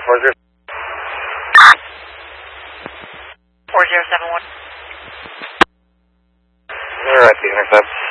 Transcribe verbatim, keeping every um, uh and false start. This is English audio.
four zero. four zero seven one. Zero at the intercept.